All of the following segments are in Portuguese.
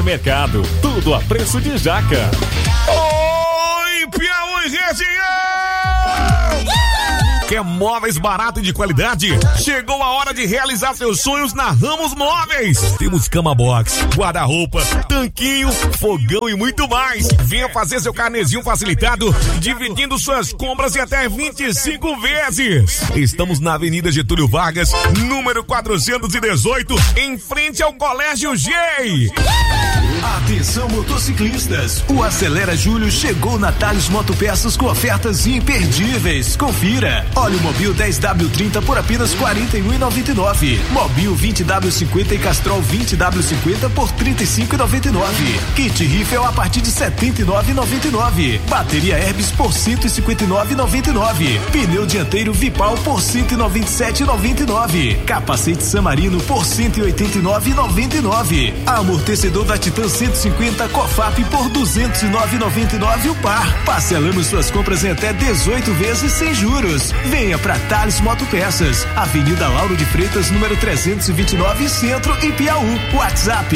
Supermercado, tudo a preço de jaca. Oi, Piauí região! Quer móveis baratos e de qualidade? Chegou a hora de realizar seus sonhos na Ramos Móveis. Temos cama box, guarda-roupa, tanquinho, fogão e muito mais. Venha fazer seu carnezinho facilitado, dividindo suas compras em até 25 vezes. Estamos na Avenida Getúlio Vargas, número 418, em frente ao Colégio G. Atenção motociclistas, o Acelera Julho chegou na Thales Motopeças com ofertas imperdíveis. Confira. Óleo Mobil 10W30 por apenas R$ 41,99. Mobil 20W50 e Castrol 20W50 por R$ 35,99. Kit Riffel a partir de R$ 79,99. Bateria Herbis por R$ 159,99. Pneu dianteiro Vipal por R$ 197,99. Capacete Samarino por R$ 189,99. Amortecedor da Titan 150 Cofap por R$ 209,99 o par. Parcelamos suas compras em até 18 vezes sem juros. Venha pra Thales Motopeças, Avenida Lauro de Freitas, número 329, Centro, em Piauí. WhatsApp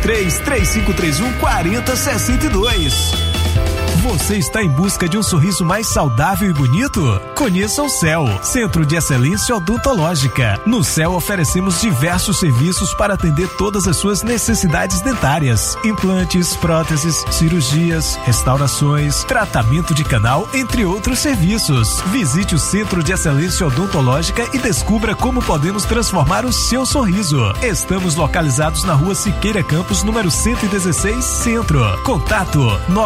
7335314062. Você está em busca de um sorriso mais saudável e bonito? Conheça o CEL, Centro de Excelência Odontológica. No CEL oferecemos diversos serviços para atender todas as suas necessidades dentárias: implantes, próteses, cirurgias, restaurações, tratamento de canal, entre outros serviços. Visite o Centro de Excelência Odontológica e descubra como podemos transformar o seu sorriso. Estamos localizados na Rua Siqueira Campos, número 116, Centro. Contato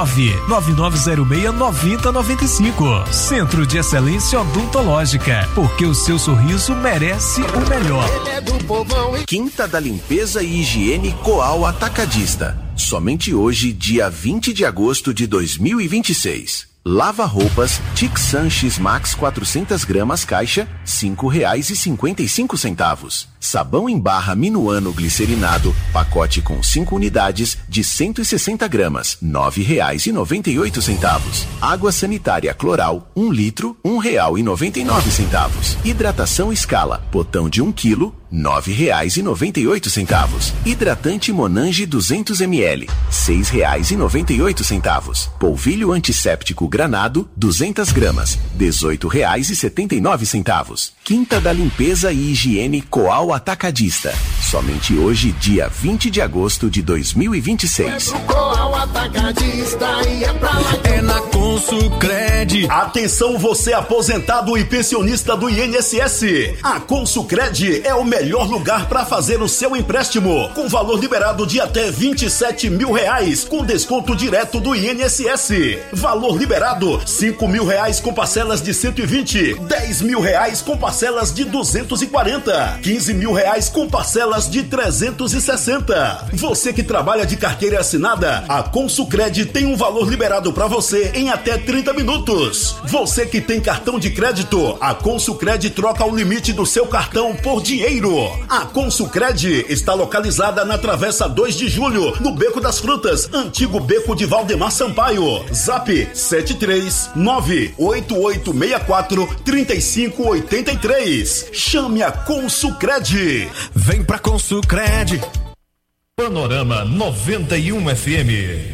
99906-9095. Centro de Excelência Odontológica, porque o seu sorriso merece o melhor. Quinta da Limpeza e Higiene Coal Atacadista. Somente hoje, dia 20 de agosto de 2026. Lava roupas Tixan X Max 400 gramas caixa, R$ 5,55. Sabão em barra Minuano glicerinado, pacote com 5 unidades de 160 gramas, R$ 9,98. Água sanitária Cloral, 1 litro, R$ 1,99. Hidratação Scala, potão de 1 quilo, R$ 9,98. Hidratante Monange 200 ml, R$ 6,98. Polvilho antisséptico Granado, 200 gramas, R$ 18,79. Quinta da Limpeza e Higiene Coal Atacadista. Somente hoje, dia 20 de agosto de 2026. É na Consucred. Atenção você aposentado e pensionista do INSS. A Consucred é o melhor lugar para fazer o seu empréstimo, com valor liberado de até R$27 mil, com desconto direto do INSS. Valor liberado R$5 mil com parcelas de 120, R$10 mil com parcelas de 240, R$15 mil com parcelas de 360. Você que trabalha de carteira assinada, a Consucred tem um valor liberado para você em até 30 minutos. Você que tem cartão de crédito, a Consucred troca o limite do seu cartão por dinheiro. A Consucred está localizada na Travessa 2 de Julho, no Beco das Frutas, antigo Beco de Valdemar Sampaio. Zap 73988643583. Chame a Consucred. Vem pra Consucred. Panorama 91 FM.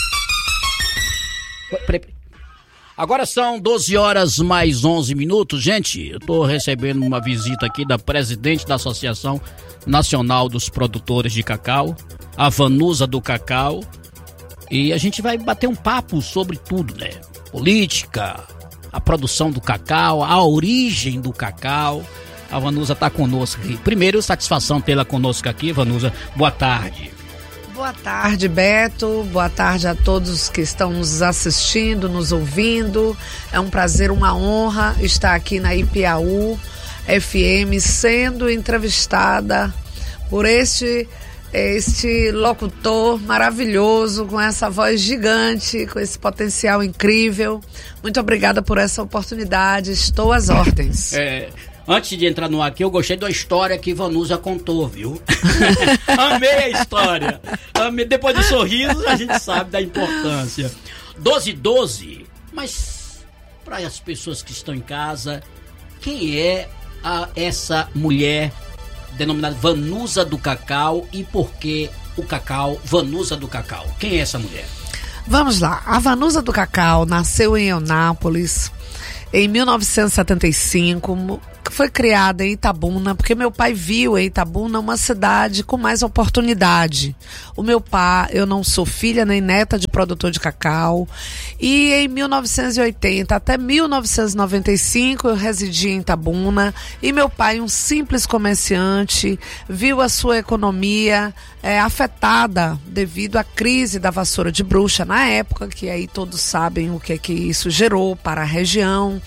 Agora são 12 horas mais 11 minutos. Gente, eu tô recebendo uma visita aqui da presidente da Associação Nacional dos Produtores de Cacau, a Vanusa do Cacau, e a gente vai bater um papo sobre tudo, né? Política, a produção do cacau, a origem do cacau. A Vanusa tá conosco aqui. Primeiro, satisfação tê-la conosco aqui, Vanusa. Boa tarde. Boa tarde, Beto. Boa tarde a todos que estão nos assistindo, nos ouvindo. É um prazer, uma honra estar aqui na Ipiaú FM, sendo entrevistada por este locutor maravilhoso, com essa voz gigante, com esse potencial incrível. Muito obrigada por essa oportunidade. Estou às ordens. Antes de entrar no ar aqui, eu gostei da história que Vanusa contou, viu? Amei a história. Depois do sorriso, a gente sabe da importância. 12, mas para as pessoas que estão em casa, quem é essa mulher denominada Vanusa do Cacau e por que o cacau, Vanusa do Cacau? Quem é essa mulher? Vamos lá. A Vanusa do Cacau nasceu em Eunápolis em 1975. Foi criada em Itabuna, porque meu pai viu em Itabuna uma cidade com mais oportunidade. O meu pai, eu não sou filha nem neta de produtor de cacau, e em 1980 até 1995 eu residi em Itabuna, e meu pai, um simples comerciante, viu a sua economia afetada devido à crise da vassoura de bruxa na época, que aí todos sabem o que isso gerou para a região.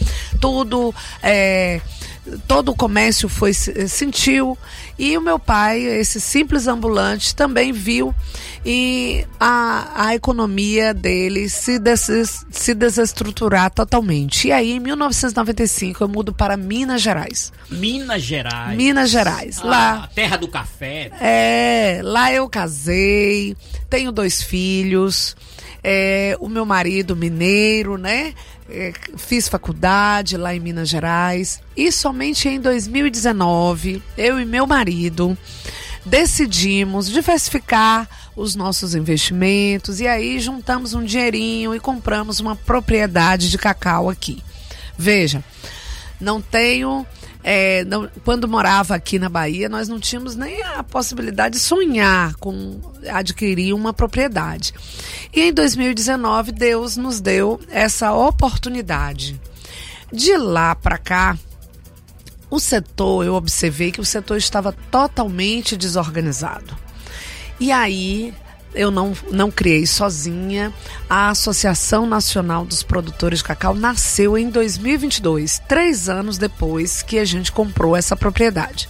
Todo o comércio sentiu, e o meu pai, esse simples ambulante, também viu e a economia dele se desestruturar totalmente. E aí, em 1995, eu mudo para Minas Gerais. Minas Gerais. Minas Gerais. Lá, a terra do café. Lá eu casei, tenho 2 filhos, o meu marido mineiro, né? Fiz faculdade lá em Minas Gerais, e somente em 2019 eu e meu marido decidimos diversificar os nossos investimentos, e aí juntamos um dinheirinho e compramos uma propriedade de cacau aqui. Veja, quando morava aqui na Bahia, nós não tínhamos nem a possibilidade de sonhar com adquirir uma propriedade. E em 2019, Deus nos deu essa oportunidade. De lá para cá, eu observei que o setor estava totalmente desorganizado. E aí, eu não criei sozinha. A Associação Nacional dos Produtores de Cacau nasceu em 2022, 3 anos depois que a gente comprou essa propriedade.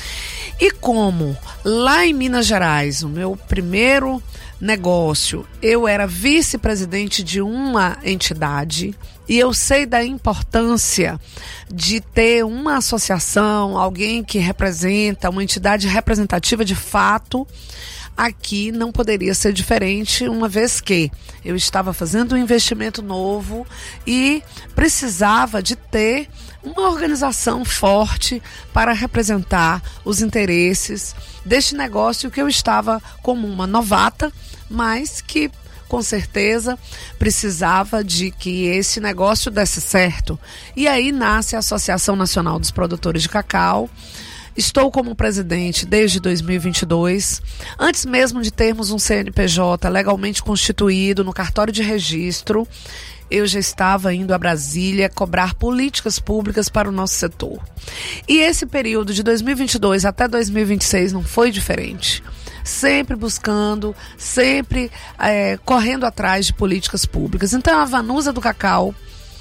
E como lá em Minas Gerais, o meu primeiro negócio, eu era vice-presidente de uma entidade, e eu sei da importância de ter uma associação, alguém que representa, uma entidade representativa de fato. Aqui não poderia ser diferente, uma vez que eu estava fazendo um investimento novo e precisava de ter uma organização forte para representar os interesses deste negócio, que eu estava como uma novata, mas que com certeza precisava de que esse negócio desse certo. E aí nasce a Associação Nacional dos Produtores de Cacau. Estou como presidente desde 2022, antes mesmo de termos um CNPJ legalmente constituído no cartório de registro. Eu já estava indo a Brasília cobrar políticas públicas para o nosso setor. E esse período de 2022 até 2026 não foi diferente. Sempre buscando, sempre correndo atrás de políticas públicas. Então, a Vanusa do Cacau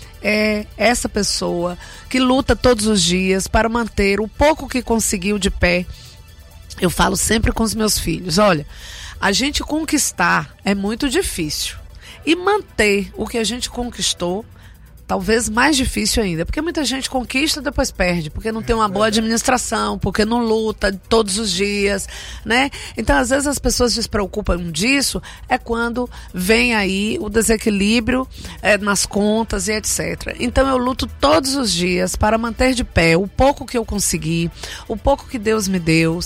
é essa pessoa que luta todos os dias para manter o pouco que conseguiu de pé. Eu falo sempre com os meus filhos, olha, a gente conquistar é muito difícil, e manter o que a gente conquistou talvez mais difícil ainda, porque muita gente conquista e depois perde, porque não tem uma boa administração, porque não luta todos os dias, né? Então, às vezes as pessoas se preocupam disso, é quando vem aí o desequilíbrio nas contas e etc. Então, eu luto todos os dias para manter de pé o pouco que eu consegui, o pouco que Deus me deu,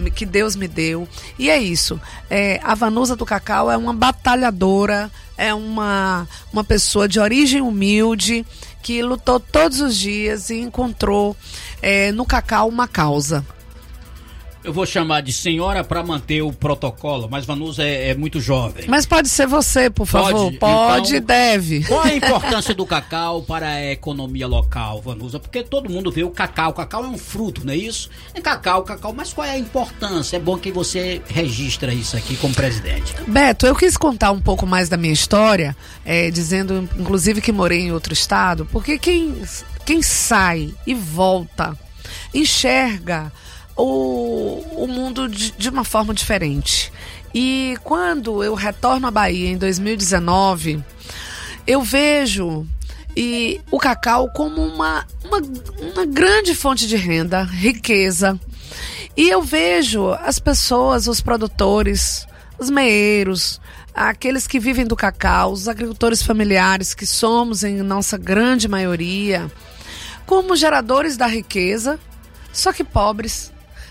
e é isso. A Vanusa do Cacau é uma batalhadora, é uma pessoa de origem humilde, que lutou todos os dias e encontrou no cacau uma causa. Eu vou chamar de senhora para manter o protocolo, mas Vanusa é muito jovem. Mas pode ser você, por favor. Pode então, deve. Qual a importância do cacau para a economia local, Vanusa? Porque todo mundo vê o cacau é um fruto, não é isso? É cacau, mas qual é a importância? É bom que você registra isso aqui como presidente. Beto, eu quis contar um pouco mais da minha história, dizendo inclusive que morei em outro estado, porque quem sai e volta enxerga o mundo de uma forma diferente. E quando eu retorno à Bahia em 2019, eu vejo o cacau como uma grande fonte de renda, riqueza. E eu vejo as pessoas, os produtores, os meeiros, aqueles que vivem do cacau, os agricultores familiares, que somos em nossa grande maioria, como geradores da riqueza, só que pobres.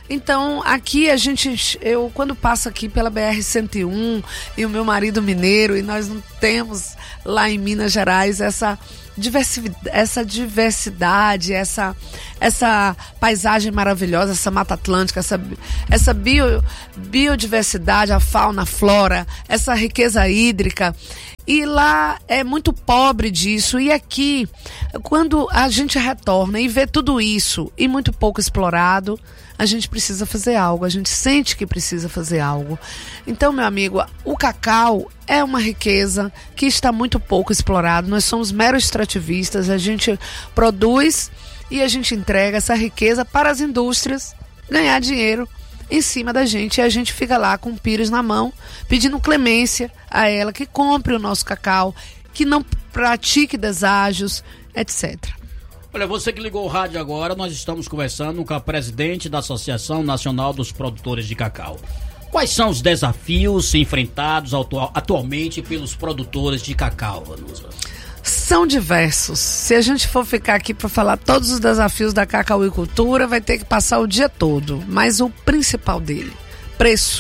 Então, aqui eu quando passo aqui pela BR-101 e o meu marido mineiro, e nós não temos lá em Minas Gerais essa diversidade, essa paisagem maravilhosa, essa Mata Atlântica, essa biodiversidade, a fauna, a flora, essa riqueza hídrica. E lá é muito pobre disso. E aqui, quando a gente retorna e vê tudo isso e muito pouco explorado, a gente precisa fazer algo, a gente sente que precisa fazer algo. Então, meu amigo, o cacau é uma riqueza que está muito pouco explorado. Nós somos meros extrativistas, a gente produz e a gente entrega essa riqueza para as indústrias ganhar dinheiro em cima da gente, e a gente fica lá com o pires na mão, pedindo clemência a ela que compre o nosso cacau, que não pratique deságios, etc. Olha, você que ligou o rádio agora, nós estamos conversando com a presidente da Associação Nacional dos Produtores de Cacau. Quais são os desafios enfrentados atualmente pelos produtores de cacau, Vanusa? São diversos. Se a gente for ficar aqui para falar todos os desafios da cacauicultura, vai ter que passar o dia todo. Mas o principal dele, preço.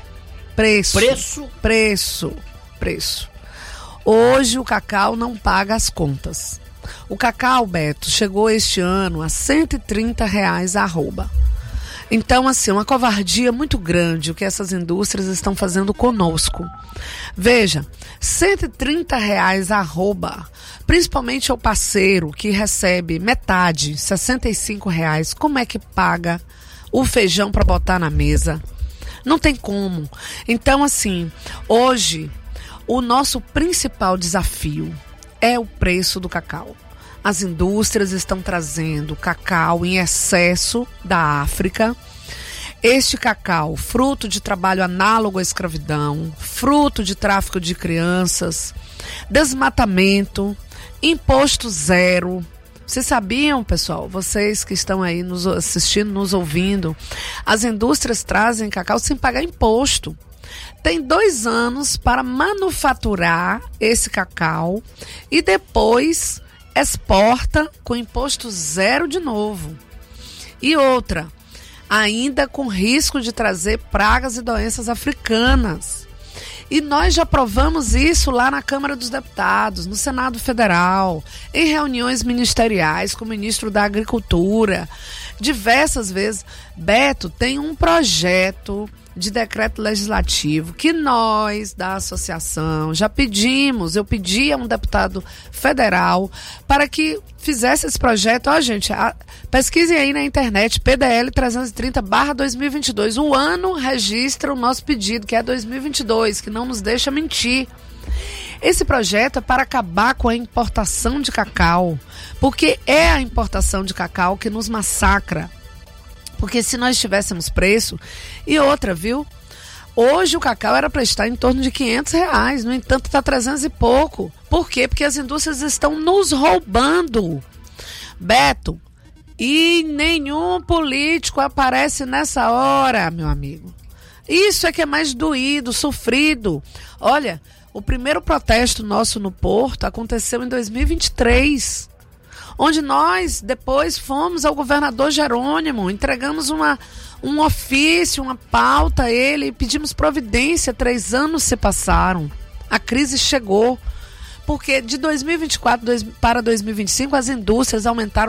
Hoje o cacau não paga as contas. O cacau, Beto, chegou este ano a R$130 a arroba. Então, assim, uma covardia muito grande o que essas indústrias estão fazendo conosco. Veja, R$130 a arroba, principalmente ao parceiro que recebe metade, R$65, como é que paga o feijão para botar na mesa? Não tem como. Então, assim, hoje, o nosso principal desafio é o preço do cacau. As indústrias estão trazendo cacau em excesso da África. Este cacau, fruto de trabalho análogo à escravidão, fruto de tráfico de crianças, desmatamento, imposto zero. Vocês sabiam, pessoal, vocês que estão aí nos assistindo, nos ouvindo, as indústrias trazem cacau sem pagar imposto. Tem 2 anos para manufaturar esse cacau e depois exporta com imposto zero de novo. E outra, ainda com risco de trazer pragas e doenças africanas. E nós já provamos isso lá na Câmara dos Deputados, no Senado Federal, em reuniões ministeriais com o ministro da Agricultura, diversas vezes. Beto, tem um projeto de decreto legislativo que nós da associação já pedimos, eu pedi a um deputado federal para que fizesse esse projeto. Ó, gente, pesquisem aí na internet, PDL 330/2022, o ano registra o nosso pedido, que é 2022, que não nos deixa mentir. Esse projeto é para acabar com a importação de cacau, porque é a importação de cacau que nos massacra. Porque se nós tivéssemos preço, e outra, viu? Hoje o cacau era para estar em torno de R$500, no entanto está 300 e pouco. Por quê? Porque as indústrias estão nos roubando. Beto, e nenhum político aparece nessa hora, meu amigo. Isso é que é mais doído, sofrido. Olha, o primeiro protesto nosso no Porto aconteceu em 2023. Onde nós depois fomos ao governador Jerônimo, entregamos um ofício, uma pauta a ele e pedimos providência. 3 anos se passaram, a crise chegou, porque de 2024 para 2025 as indústrias aumentaram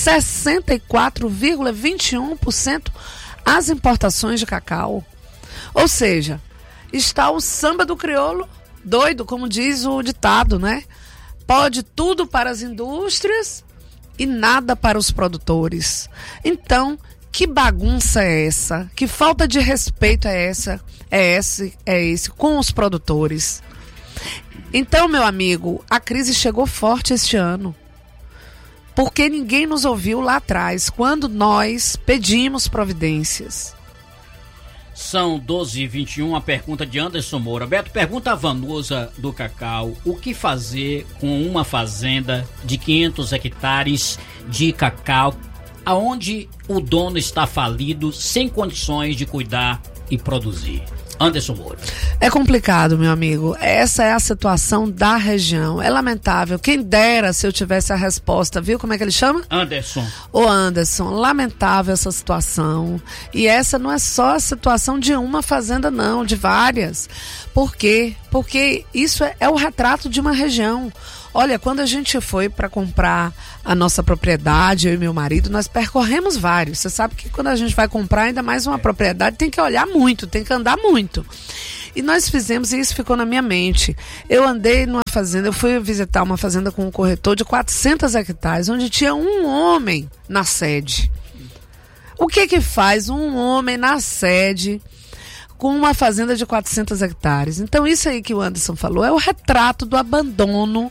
64,21% as importações de cacau. Ou seja, está o samba do crioulo doido, como diz o ditado, né? Pode tudo para as indústrias e nada para os produtores. Então, que bagunça é essa? Que falta de respeito é esse com os produtores? Então, meu amigo, a crise chegou forte este ano, porque ninguém nos ouviu lá atrás, quando nós pedimos providências. São 12h21, a pergunta de Anderson Moura. Beto, pergunta a Vanusa do Cacau: o que fazer com uma fazenda de 500 hectares de cacau, aonde o dono está falido, sem condições de cuidar e produzir? Anderson Moura. É complicado, meu amigo. Essa é a situação da região. É lamentável. Quem dera se eu tivesse a resposta, viu? Como é que ele chama? Anderson. Ô Anderson, lamentável essa situação. E essa não é só a situação de uma fazenda, não, de várias. Por quê? Porque isso é o retrato de uma região. Olha, quando a gente foi para comprar a nossa propriedade, eu e meu marido, nós percorremos vários. Você sabe que quando a gente vai comprar ainda mais uma propriedade, tem que olhar muito, tem que andar muito. E nós fizemos, e isso ficou na minha mente. Eu andei numa fazenda, eu fui visitar uma fazenda com um corretor de 400 hectares, onde tinha um homem na sede. O que faz um homem na sede com uma fazenda de 400 hectares? Então isso aí que o Anderson falou é o retrato do abandono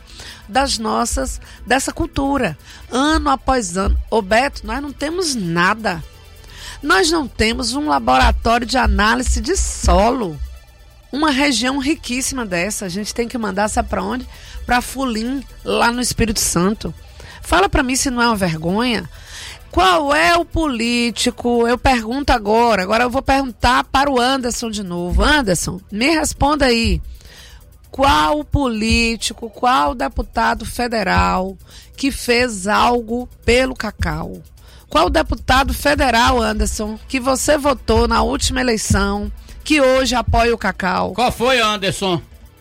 dessa cultura, ano após ano. Ô Beto, nós não temos nada. Nós não temos um laboratório de análise de solo. Uma região riquíssima dessa, a gente tem que mandar, sabe para onde? Para Fulim, lá no Espírito Santo. Fala para mim se não é uma vergonha. Qual é o político? Eu pergunto agora eu vou perguntar para o Anderson de novo. Anderson, me responda aí. Qual político, qual deputado federal que fez algo pelo cacau? Qual deputado federal, Anderson, que você votou na última eleição, que hoje apoia o cacau? Qual foi, Anderson?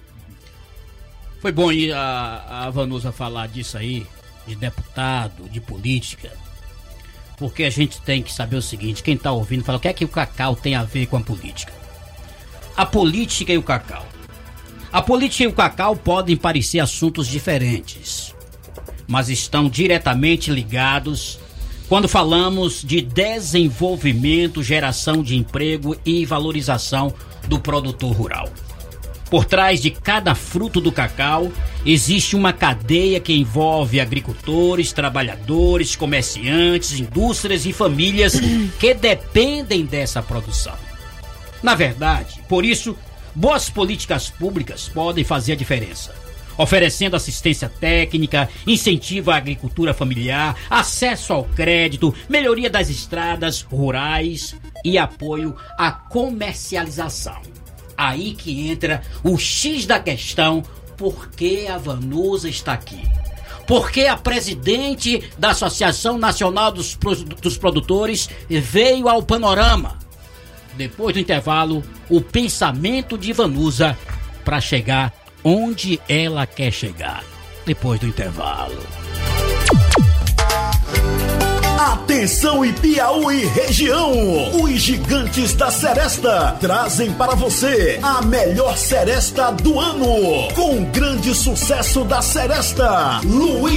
Foi bom a Vanusa falar disso aí, de deputado, de política. Porque a gente tem que saber o seguinte, quem está ouvindo fala, o que é que o cacau tem a ver com a política? A política e o cacau. A política e o cacau podem parecer assuntos diferentes, mas estão diretamente ligados quando falamos de desenvolvimento, geração de emprego e valorização do produtor rural. Por trás de cada fruto do cacau, existe uma cadeia que envolve agricultores, trabalhadores, comerciantes, indústrias e famílias que dependem dessa produção. Na verdade, por isso, boas políticas públicas podem fazer a diferença, oferecendo assistência técnica, incentivo à agricultura familiar, acesso ao crédito, melhoria das estradas rurais e apoio à comercialização. Aí que entra o X da questão, por que a Vanusa está aqui? Por que a presidente da Associação Nacional dos Produtores veio ao panorama? Depois do intervalo, o pensamento de Vanusa para chegar onde ela quer chegar. Depois do intervalo. Atenção Ipiaú e região, os gigantes da Seresta trazem para você a melhor seresta do ano, com o grande sucesso da Seresta, Luiz